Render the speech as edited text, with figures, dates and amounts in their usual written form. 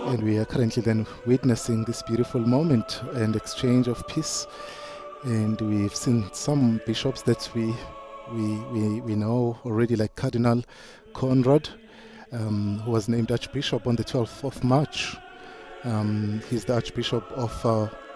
and we are currently then witnessing this beautiful moment and exchange of peace. And we've seen some bishops that we know already, like Cardinal Conrad, who was named Archbishop on the 12th of March. He's the Archbishop of